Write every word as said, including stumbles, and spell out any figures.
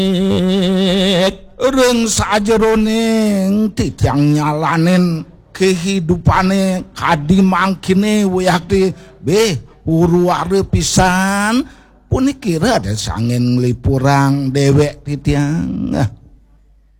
Reung sajeroning titiang nyalanin kehidupane kadi mangkine wayakti be uruare pisan puniki rada sangen lipurang dewek titiang.